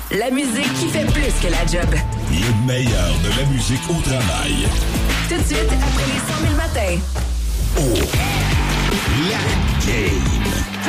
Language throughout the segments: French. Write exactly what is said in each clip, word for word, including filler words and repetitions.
La musique qui fait plus que la job. Le meilleur de la musique au travail. Tout de suite, après les cent mille matins. Oh! La game!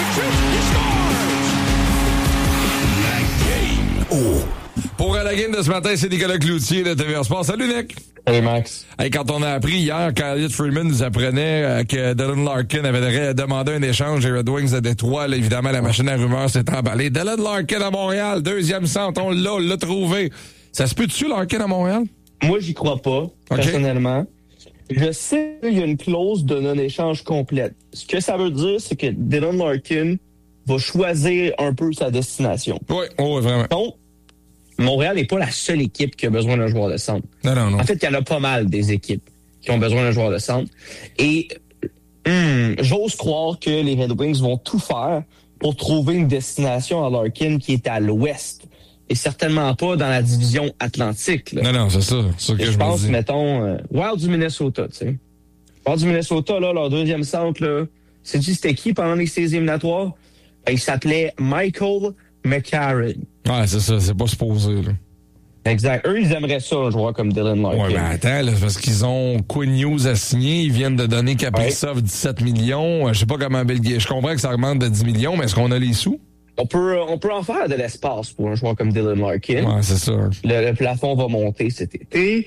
La game! Oh! Pour la game de ce matin, c'est Nicolas Cloutier de T V R Sport. Salut, Nick! Salut, Max. Hey, quand on a appris hier qu'Elliott Freeman nous apprenait euh, que Dylan Larkin avait demandé un échange des Red Wings de Détroit, là, évidemment, la machine à rumeurs s'est emballée. Dylan Larkin à Montréal, deuxième centre, on l'a, on l'a trouvé. Ça se peut-tu, Larkin à Montréal? Moi, j'y crois pas, okay. personnellement. Je sais qu'il y a une clause de non-échange complète. Ce que ça veut dire, c'est que Dylan Larkin va choisir un peu sa destination. Oui, oui, vraiment. Donc, Montréal n'est pas la seule équipe qui a besoin d'un joueur de centre. Non, non, non. En fait, il y en a pas mal des équipes qui ont besoin d'un joueur de centre. Et hum, j'ose croire que les Red Wings vont tout faire pour trouver une destination à Larkin qui est à l'ouest. Et certainement pas dans la division Atlantique. Là. Non, non, c'est ça. C'est ce que je, je pense, me dis. mettons, euh, Wild du Minnesota, tu sais. Wild du Minnesota, là, leur deuxième centre, là, sais-tu c'était qui pendant les séries éliminatoires? Ben, il s'appelait Michael McCarron. Ouais, c'est ça, c'est pas supposé, là. Exact. Eux, ils aimeraient ça, un joueur comme Dylan Larkin. Ouais, mais attends, là, parce qu'ils ont Quinn Hughes à signer, ils viennent de donner Kaprizov ouais. dix-sept millions. Je sais pas comment Belgique. Je comprends que ça augmente de dix millions, mais est-ce qu'on a les sous? On peut, on peut en faire de l'espace pour un joueur comme Dylan Larkin. Ouais, c'est ça. Le, le plafond va monter cet été.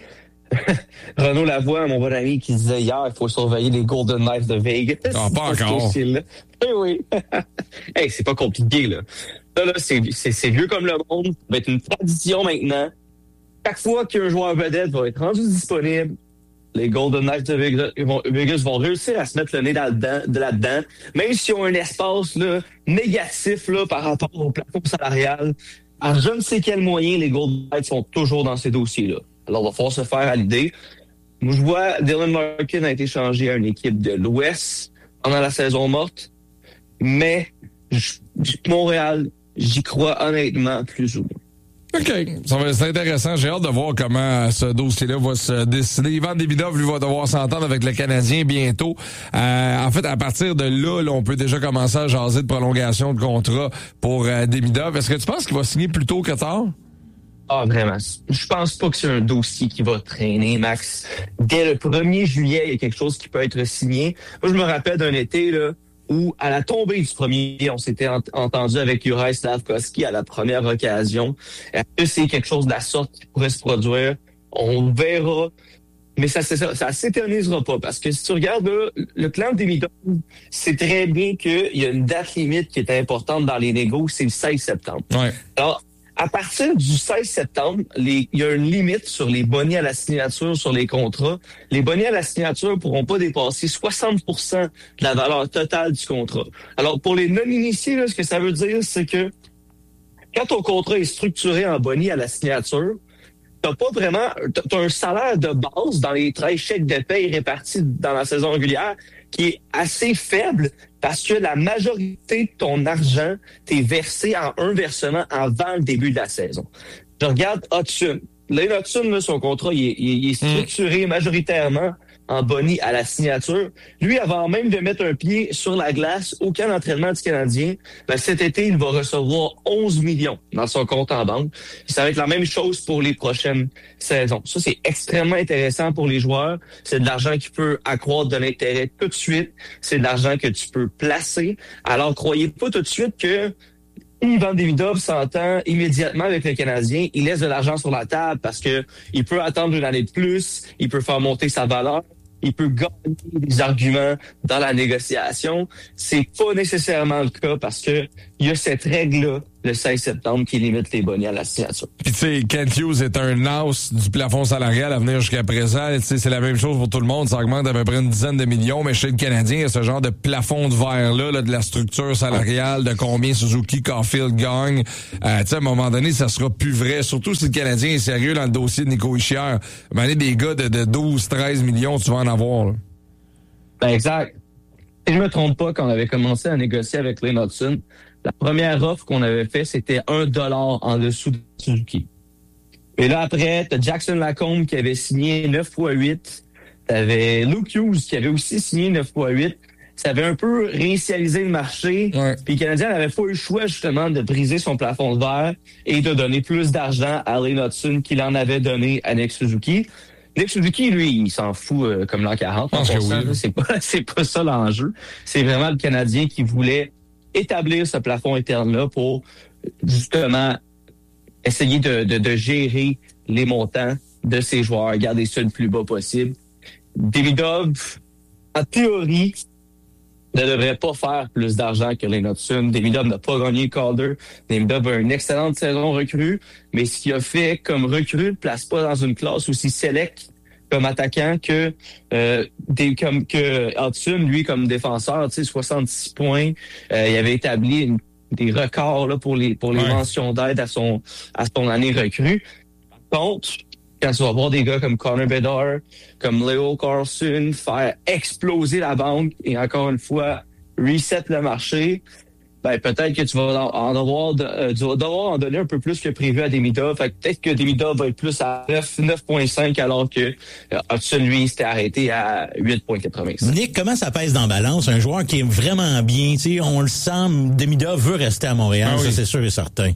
Renaud Lavoie, mon bon ami, qui disait hier, il faut surveiller les Golden Knights de Vegas. Ah, pas encore. Oui, oui. Hey, c'est pas compliqué, là. Ça, là, c'est, c'est, c'est vieux comme le monde. Ça va être une tradition maintenant. Chaque fois qu'un joueur vedette va être rendu disponible, les Golden Knights de Vegas vont, Vegas vont réussir à se mettre le nez là-dedans, de là-dedans, même s'ils ont un espace là, négatif là, par rapport au plafond salarial. À je ne sais quel moyen, les Golden Knights sont toujours dans ces dossiers-là. Alors, il va falloir se faire à l'idée. Moi, je vois Dylan Larkin a été changé à une équipe de l'Ouest pendant la saison morte, mais je, Montréal, j'y crois honnêtement plus ou moins. OK. Ça va être intéressant. J'ai hâte de voir comment ce dossier-là va se décider. Ivan Demidov, lui, va devoir s'entendre avec le Canadien bientôt. Euh, en fait, à partir de là, là, on peut déjà commencer à jaser de prolongation de contrat pour euh, Demidov. Est-ce que tu penses qu'il va signer plus tôt que tard? Ah, vraiment. Je pense pas que c'est un dossier qui va traîner, Max. Dès le premier juillet, il y a quelque chose qui peut être signé. Moi, je me rappelle d'un été, là, où, à la tombée du premier, on s'était ent- entendu avec Juraj Slafkovský à la première occasion. Est-ce que c'est quelque chose de la sorte qui pourrait se produire? On verra. Mais ça, ça, ça s'éternisera pas. Parce que si tu regardes là, le clan de Demidov, c'est très bien qu'il y a une date limite qui est importante dans les négos, c'est le seize septembre. Ouais. Alors, à partir du seize septembre, les, il y a une limite sur les bonnets à la signature sur les contrats. Les bonnets à la signature pourront pas dépasser soixante pour cent de la valeur totale du contrat. Alors, pour les non-initiés, là, ce que ça veut dire, c'est que quand ton contrat est structuré en bonnets à la signature, t'as pas vraiment, t'as un salaire de base dans les treize chèques de paie répartis dans la saison régulière qui est assez faible parce que la majorité de ton argent t'est versé en un versement avant le début de la saison. Je regarde Hudson. Lane Hudson, là, son contrat, il est, il est structuré majoritairement en boni à la signature. Lui, avant même de mettre un pied sur la glace au camp d'entraînement du Canadien, ben, cet été, il va recevoir onze millions dans son compte en banque. Ça va être la même chose pour les prochaines saisons. Ça, c'est extrêmement intéressant pour les joueurs. C'est de l'argent qui peut accroître de l'intérêt tout de suite. C'est de l'argent que tu peux placer. Alors, croyez pas tout de suite que Ivan Demidov s'entend immédiatement avec le Canadien. Il laisse de l'argent sur la table parce que il peut attendre une année de plus, il peut faire monter sa valeur, il peut gagner des arguments dans la négociation. C'est pas nécessairement le cas parce que il y a cette règle-là, le seize septembre, qui limite les bonnets à la signature. Puis tu sais, Kent Hughes est un os du plafond salarial à venir jusqu'à présent. Tu sais, c'est la même chose pour tout le monde. Ça augmente à peu près une dizaine de millions. Mais chez le Canadien, il y a ce genre de plafond de verre-là, là, de la structure salariale, de combien Suzuki, Caulfield gagne. Euh, tu sais, à un moment donné, ça sera plus vrai. Surtout si le Canadien est sérieux dans le dossier de Nico Hischier. À un moment donné, des gars de, de douze, treize millions, tu vas en avoir. Là. Ben exact. Si je me trompe pas, quand on avait commencé à négocier avec Lane Hudson, la première offre qu'on avait fait, c'était un dollar en dessous de Suzuki. Et là, après, t'as Jackson Lacombe qui avait signé neuf fois huit. T'avais Luke Hughes qui avait aussi signé neuf fois huit. ça avait un peu réinitialisé le marché. Ouais. Puis le Canadien n'avait pas eu le choix, justement, de briser son plafond de verre et de donner plus d'argent à Lane Hutson qu'il en avait donné à Nick Suzuki. Nick Suzuki, lui, il s'en fout euh, comme l'an quarante. Je pense que oui. C'est pas, c'est pas ça l'enjeu. C'est vraiment le Canadien qui voulait établir ce plafond interne-là pour, justement, essayer de, de, de gérer les montants de ses joueurs, garder ça le plus bas possible. Demidov, en théorie, ne devrait pas faire plus d'argent que Lane Hutson. Demidov n'a pas gagné le Calder. Demidov a une excellente saison recrue, mais ce qu'il a fait comme recrue ne place pas dans une classe aussi select comme attaquant que euh, des, comme que Hutson, lui, comme défenseur, tu sais, soixante-six points. Euh, il avait établi une, des records là, pour les pour les ouais. mentions d'aide à son à son année recrue. Par contre, quand tu vas voir des gars comme Connor Bedard, comme Leo Carlson faire exploser la banque et encore une fois reset le marché, ben peut-être que tu vas en devoir, de, euh, tu vas devoir en donner un peu plus que prévu à Demidov. Fait que peut-être que Demidov va être plus à neuf virgule cinq alors que euh, Hutson, lui, s'était arrêté à huit virgule quatre-vingt-cinq. Nick, comment ça pèse dans la balance? Un joueur qui est vraiment bien, tu sais, on le sent, Demidov veut rester à Montréal, ah, ça oui. C'est sûr et certain.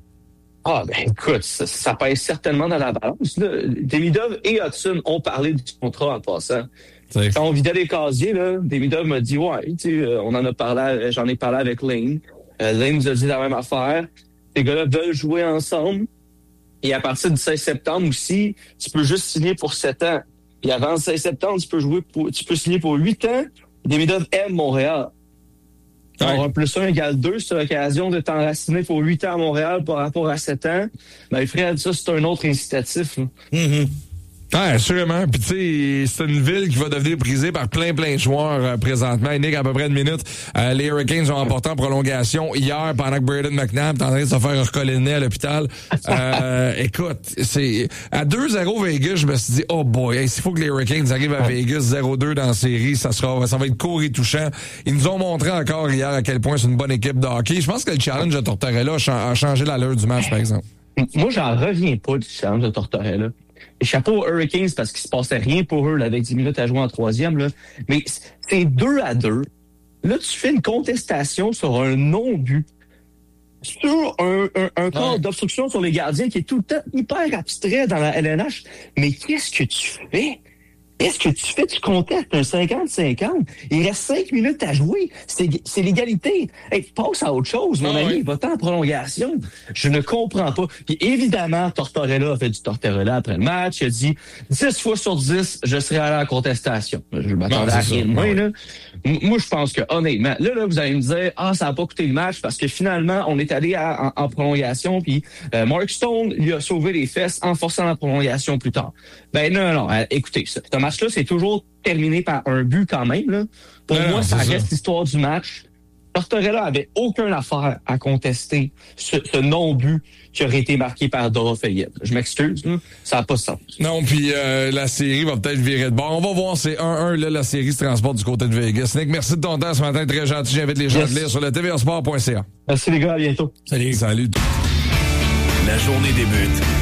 Ah, ben écoute, ça, ça pèse certainement dans la balance. Là. Demidov et Hutson ont parlé du contrat en passant. T'sais. Quand on vidait les casiers, là, Demidov m'a dit, ouais, tu sais, euh, on en a parlé, j'en ai parlé avec Lane. Euh, Lane nous a dit la même affaire. Ces gars-là veulent jouer ensemble. Et à partir du seize septembre aussi, tu peux juste signer pour sept ans. Et avant le seize septembre, tu peux jouer pour, tu peux signer pour huit ans. Demidov aime Montréal. Ouais. Alors, un plus un égale deux, c'est l'occasion de t'enraciner pour huit ans à Montréal par rapport à sept ans. Ben, Fred, ça, c'est un autre incitatif. Mm-hmm. Ouais, assurément. Puis tu sais, c'est une ville qui va devenir prisée par plein, plein de joueurs euh, présentement. Nick, à peu près une minute. Euh, les Hurricanes ont emporté en prolongation hier pendant que Braden McNabb est en train de se faire recoller le nez à l'hôpital. Euh, écoute, c'est à deux zéro Vegas, je me suis dit, oh boy, hey, s'il faut que les Hurricanes arrivent à Vegas zéro deux dans la série, ça sera, ça va être court et touchant. Ils nous ont montré encore hier à quel point c'est une bonne équipe de hockey. Je pense que le challenge de Tortorella a changé l'allure du match, par exemple. Moi, j'en reviens pas du challenge de Tortorella. Et chapeau aux Hurricanes parce qu'il se passait rien pour eux là, avec dix minutes à jouer en troisième. Là. Mais c'est deux à deux. Là, tu fais une contestation sur un non-but, sur un, un, un corps ouais. d'obstruction sur les gardiens qui est tout le temps hyper abstrait dans la L N H. Mais qu'est-ce que tu fais? Qu'est-ce que tu fais? Tu contestes un cinquante cinquante. Il reste cinq minutes à jouer. C'est, c'est l'égalité. Hey, passe à autre chose, mon ah, ami. Ouais. Va-t'en en prolongation. Je ne comprends pas. Puis évidemment, Tortorella a fait du Tortorella après le match. Il a dit dix fois sur dix, je serai allé en contestation. Je m'attendais non, à rien de moins. Ouais. Là. Moi, je pense que honnêtement, là, là, vous allez me dire, ah, ça n'a pas coûté le match parce que finalement, on est allé à, en, en prolongation. Puis euh, Mark Stone lui a sauvé les fesses en forçant la prolongation plus tard. Ben non, non. Euh, écoutez, ça. Ce match-là, c'est toujours terminé par un but quand même. Là. Pour non, moi, non, ça reste ça. L'histoire du match. Tortorella avait aucune affaire à contester ce, ce non-but qui aurait été marqué par Dorofeyev. Je m'excuse, là, ça n'a pas de sens. Non, puis euh, la série va peut-être virer de bord. On va voir, c'est un un, là, la série se transporte du côté de Vegas. Nick, merci de ton temps ce matin, très gentil. J'invite les gens yes. à te lire sur le T V A sport point C A. Merci les gars, à bientôt. Salut. Salut. La journée débute